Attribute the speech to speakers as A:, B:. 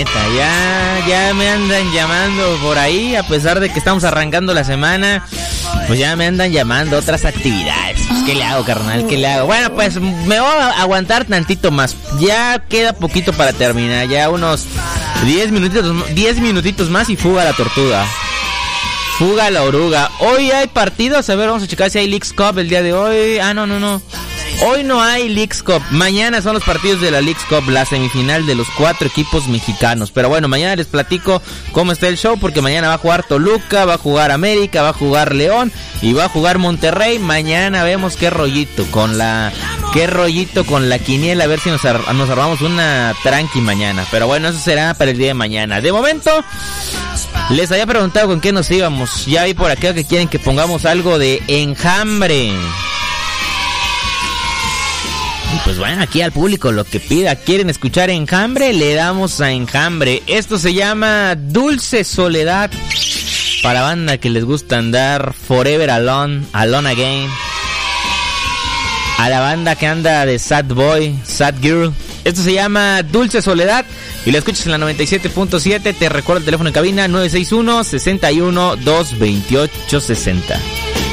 A: neta, ya me andan llamando por ahí, a pesar de que estamos arrancando la semana, pues ya me andan llamando otras actividades. Pues, ¿qué le hago, carnal? ¿Qué le hago? Bueno, pues me voy a aguantar tantito más. Ya queda poquito para terminar, ya unos 10 minutitos más y fuga la tortuga. Fuga la oruga. Hoy hay partidos, a ver, vamos a checar si hay Leagues Cup el día de hoy. No. Hoy no hay Leagues Cup. Mañana son los partidos de la Leagues Cup, la semifinal de los 4 equipos mexicanos. Pero bueno, mañana les platico cómo está el show, porque mañana va a jugar Toluca, va a jugar América, va a jugar León y va a jugar Monterrey. Mañana vemos qué rollito con la quiniela, a ver si nos armamos una tranqui mañana. Pero bueno, eso será para el día de mañana. De momento, les había preguntado con qué nos íbamos. Ya vi por acá que quieren que pongamos algo de Enjambre. Y pues bueno, aquí al público lo que pida. ¿Quieren escuchar Enjambre? Le damos a Enjambre. Esto se llama Dulce Soledad. Para banda que les gusta andar forever alone again. A la banda que anda de sad boy, sad girl. Esto se llama Dulce Soledad y lo escuchas en la 97.7. Te recuerdo el teléfono en cabina 961-61-228-60.